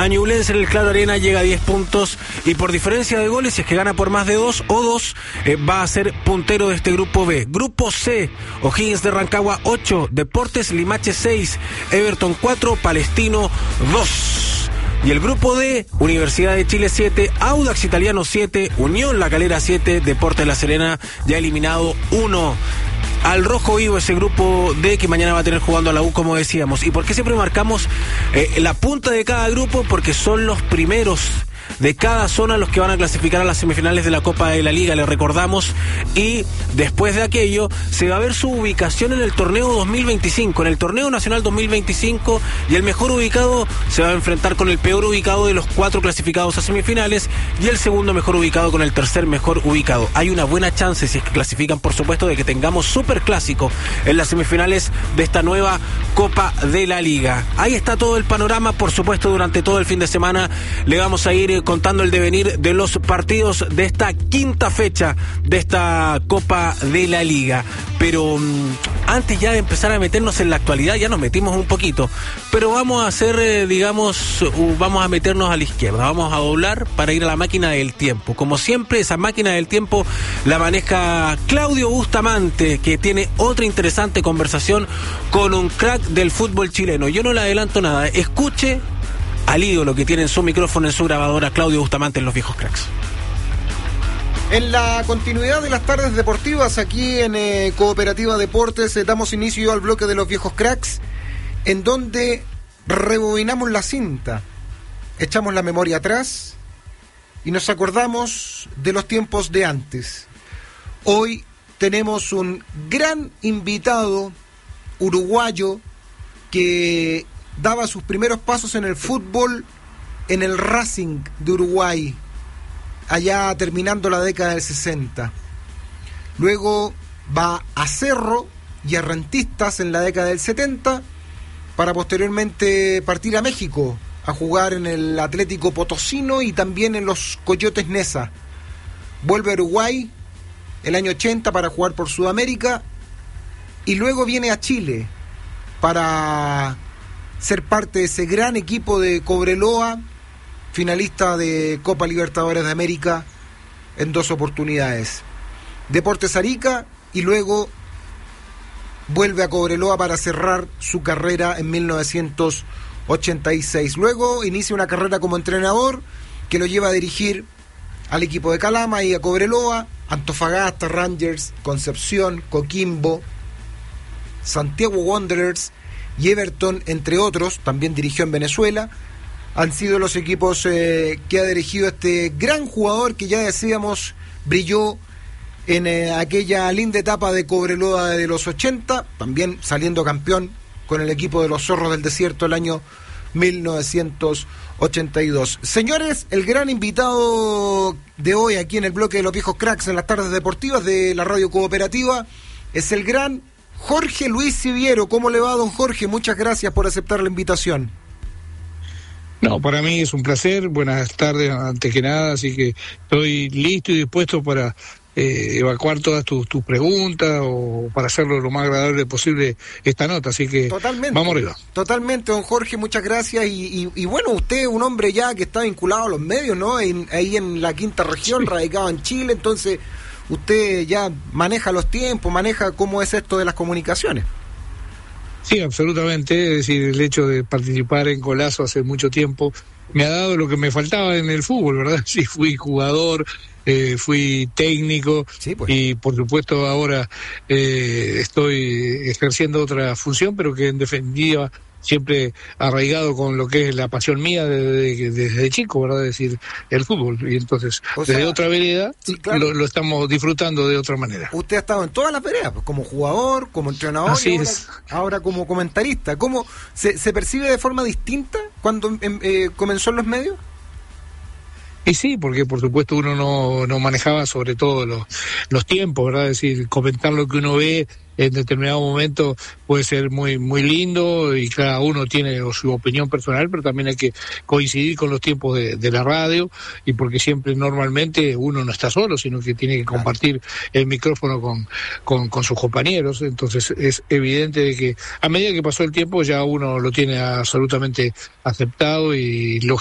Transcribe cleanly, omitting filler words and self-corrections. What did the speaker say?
a Ñublense en el Claro Arena, llega a 10 puntos y por diferencia de goles, si es que gana por más de 2 o 2, va a ser puntero de este grupo B. Grupo C, O'Higgins de Rancagua 8, Deportes Limache 6, Everton 4, Palestino 2. Y el grupo D, Universidad de Chile 7, Audax Italiano 7, Unión La Calera 7, Deportes La Serena ya eliminado 1. Al rojo vivo ese grupo D que mañana va a tener jugando a la U, como decíamos. ¿Y por qué siempre marcamos la punta de cada grupo? Porque son los primeros de cada zona los que van a clasificar a las semifinales de la Copa de la Liga, le recordamos, y después de aquello se va a ver su ubicación en el torneo 2025, en el torneo nacional 2025, y el mejor ubicado se va a enfrentar con el peor ubicado de los 4 clasificados a semifinales, y el segundo mejor ubicado con el tercer mejor ubicado. Hay una buena chance, si es que clasifican, por supuesto, de que tengamos superclásico en las semifinales de esta nueva Copa de la Liga. Ahí está todo el panorama, por supuesto, durante todo el fin de semana le vamos a ir contando el devenir de los partidos de esta quinta fecha de esta Copa de la Liga. Pero antes ya de empezar a meternos en la actualidad, ya nos metimos un poquito, pero vamos a hacer, vamos a meternos a la izquierda, vamos a doblar para ir a la máquina del tiempo. Como siempre, esa máquina del tiempo la maneja Claudio Bustamante, que tiene otra interesante conversación con un crack del fútbol chileno. Yo no le adelanto nada, escuche al ídolo que tiene en su micrófono, en su grabadora, Claudio Bustamante en Los Viejos Cracks. En la continuidad de las tardes deportivas aquí en Cooperativa Deportes, damos inicio al bloque de Los Viejos Cracks, en donde rebobinamos la cinta, echamos la memoria atrás y nos acordamos de los tiempos de antes. Hoy tenemos un gran invitado uruguayo que daba sus primeros pasos en el fútbol en el Racing de Uruguay, allá terminando la década del 60. Luego va a Cerro y a Rentistas en la década del 70, para posteriormente partir a México a jugar en el Atlético Potosino y también en los Coyotes Neza. Vuelve a Uruguay el año 80 para jugar por Sudamérica y luego viene a Chile para ser parte de ese gran equipo de Cobreloa, finalista de Copa Libertadores de América en 2 oportunidades. Deportes Arica y luego vuelve a Cobreloa para cerrar su carrera en 1986. Luego inicia una carrera como entrenador que lo lleva a dirigir al equipo de Calama y a Cobreloa, Antofagasta, Rangers, Concepción, Coquimbo, Santiago Wanderers y Everton, entre otros. También dirigió en Venezuela. Han sido los equipos que ha dirigido este gran jugador que, ya decíamos, brilló en aquella linda etapa de Cobreloa de los 80, también saliendo campeón con el equipo de los Zorros del Desierto el año 1982. Señores, el gran invitado de hoy aquí en el bloque de Los Viejos Cracks en las tardes deportivas de la Radio Cooperativa es el gran Jorge Luis Siviero. ¿Cómo le va, don Jorge? Muchas gracias por aceptar la invitación. No, para mí es un placer. Buenas tardes, antes que nada, así que estoy listo y dispuesto para evacuar todas tus preguntas o para hacerlo lo más agradable posible esta nota, así que totalmente, vamos arriba. Totalmente, don Jorge, muchas gracias. Y bueno, usted es un hombre ya que está vinculado a los medios, ¿no? Ahí en la quinta región, sí, radicado en Chile, entonces usted ya maneja los tiempos, maneja cómo es esto de las comunicaciones. Sí, absolutamente, es decir, el hecho de participar en Golazo hace mucho tiempo me ha dado lo que me faltaba en el fútbol, ¿verdad? Sí, fui jugador, fui técnico, sí, pues. Y por supuesto ahora estoy ejerciendo otra función, pero que en definitiva siempre arraigado con lo que es la pasión mía desde chico, ¿verdad? Es decir, el fútbol. Y entonces, desde otra vereda, sí, claro, lo estamos disfrutando de otra manera. Usted ha estado en todas las veredas, pues, como jugador, como entrenador, así y es. Ahora como comentarista. ¿Cómo se percibe de forma distinta cuando comenzó en los medios? Y sí, porque por supuesto uno no manejaba sobre todo los tiempos, ¿verdad? Es decir, comentar lo que uno ve en determinado momento puede ser muy muy lindo y cada uno tiene su opinión personal, pero también hay que coincidir con los tiempos de la radio, y porque siempre normalmente uno no está solo, sino que tiene que compartir el micrófono con sus compañeros. Entonces es evidente de que a medida que pasó el tiempo ya uno lo tiene absolutamente aceptado y